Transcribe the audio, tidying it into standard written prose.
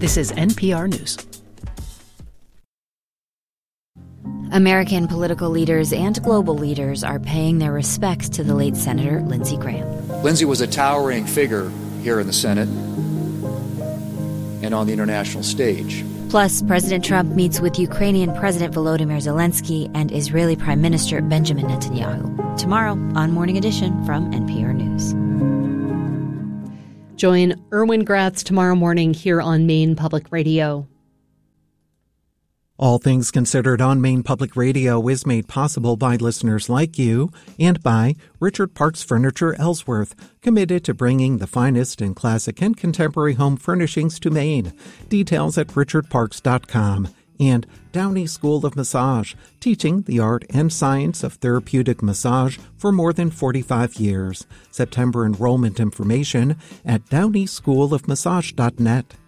This is NPR News. American political leaders and global leaders are paying their respects to the late Senator Lindsey Graham. Lindsey was a towering figure here in the Senate and on the international stage. Plus, President Trump meets with Ukrainian President Volodymyr Zelensky and Israeli Prime Minister Benjamin Netanyahu tomorrow on Morning Edition from NPR News. Join Erwin Gratz tomorrow morning here on Maine Public Radio. All Things Considered on Maine Public Radio is made possible by listeners like you and by Richard Parks Furniture Ellsworth, committed to bringing the finest in classic and contemporary home furnishings to Maine. Details at richardparks.com. And Downey School of Massage, teaching the art and science of therapeutic massage for more than 45 years. September enrollment information at downeyschoolofmassage.net.